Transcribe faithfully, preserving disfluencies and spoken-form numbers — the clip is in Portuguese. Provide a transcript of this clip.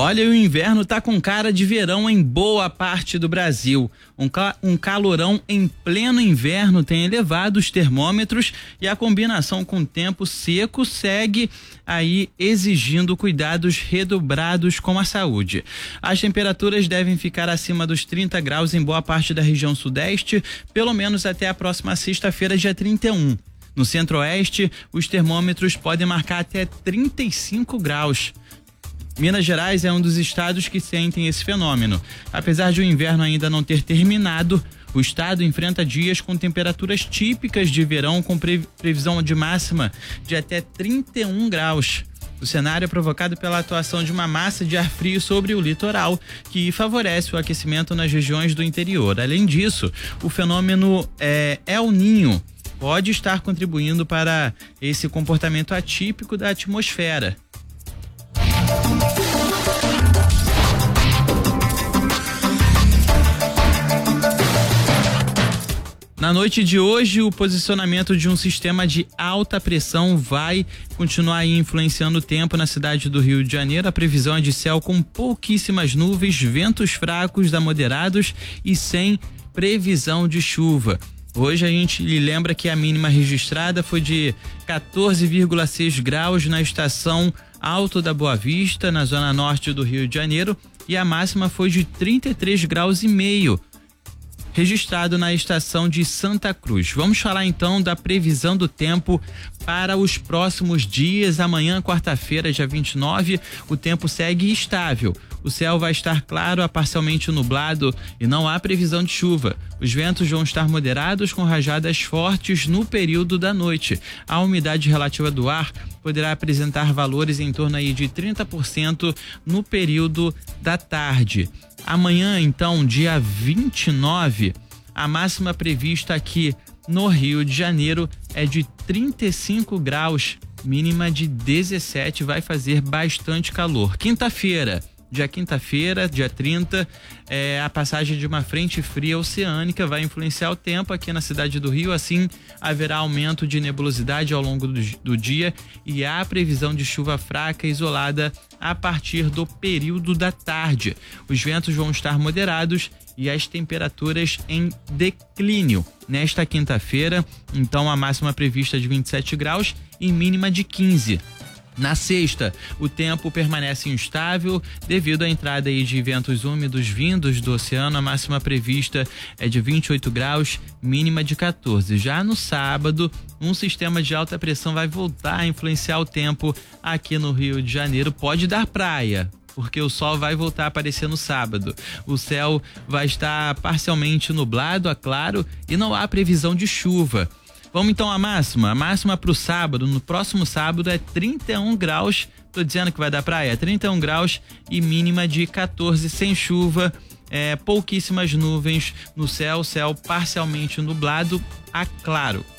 Olha, o inverno tá com cara de verão em boa parte do Brasil. Um, um calorão em pleno inverno tem elevado os termômetros e a combinação com tempo seco segue aí exigindo cuidados redobrados com a saúde. As temperaturas devem ficar acima dos trinta graus em boa parte da região sudeste, pelo menos até a próxima sexta-feira, dia trinta e um. No centro-oeste, os termômetros podem marcar até trinta e cinco graus. Minas Gerais é um dos estados que sentem esse fenômeno. Apesar de o inverno ainda não ter terminado, o estado enfrenta dias com temperaturas típicas de verão, com previsão de máxima de até trinta e um graus. O cenário é provocado pela atuação de uma massa de ar frio sobre o litoral, que favorece o aquecimento nas regiões do interior. Além disso, o fenômeno é, El Niño pode estar contribuindo para esse comportamento atípico da atmosfera. Na noite de hoje, o posicionamento de um sistema de alta pressão vai continuar aí influenciando o tempo na cidade do Rio de Janeiro. A previsão é de céu com pouquíssimas nuvens, ventos fracos a moderados e sem previsão de chuva. Hoje a gente lembra que a mínima registrada foi de quatorze vírgula seis graus na estação Alto da Boa Vista, na zona norte do Rio de Janeiro, e a máxima foi de trinta e três graus e meio, registrado na estação de Santa Cruz. Vamos falar então da previsão do tempo para os próximos dias. Amanhã, quarta-feira, dia vinte e nove, o tempo segue estável. O céu vai estar claro a parcialmente nublado e não há previsão de chuva. Os ventos vão estar moderados com rajadas fortes no período da noite. A umidade relativa do ar poderá apresentar valores em torno aí de trinta por cento no período da tarde. Amanhã, então, dia vinte e nove, a máxima prevista aqui no Rio de Janeiro é de trinta e cinco graus, mínima de dezessete, vai fazer bastante calor. Quinta-feira, dia quinta-feira, dia trinta, é, a passagem de uma frente fria oceânica vai influenciar o tempo aqui na cidade do Rio, assim haverá aumento de nebulosidade ao longo do, do dia e há previsão de chuva fraca isolada a partir do período da tarde. Os ventos vão estar moderados e as temperaturas em declínio. Nesta quinta-feira, então, a máxima prevista de vinte e sete graus e mínima de quinze. Na sexta, o tempo permanece instável devido à entrada aí de ventos úmidos vindos do oceano. A máxima prevista é de vinte e oito graus, mínima de quatorze. Já no sábado, um sistema de alta pressão vai voltar a influenciar o tempo aqui no Rio de Janeiro. Pode dar praia, porque o sol vai voltar a aparecer no sábado. O céu vai estar parcialmente nublado, é claro, e não há previsão de chuva. Vamos então à máxima. A máxima para o sábado, no próximo sábado, é trinta e um graus. Tô dizendo que vai dar praia, é trinta e um graus e mínima de quatorze, sem chuva, é, pouquíssimas nuvens no céu, céu parcialmente nublado a claro.